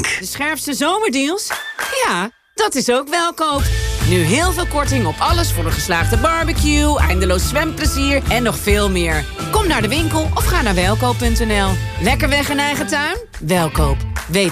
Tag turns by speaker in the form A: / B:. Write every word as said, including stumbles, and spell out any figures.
A: Pink.
B: De scherpste zomerdeals? Ja, dat is ook Welkoop. Nu heel veel korting op alles voor een geslaagde barbecue, eindeloos zwemplezier en nog veel meer. Kom naar de winkel of ga naar welkoop punt n l. Lekker weg in eigen tuin? Welkoop. Weet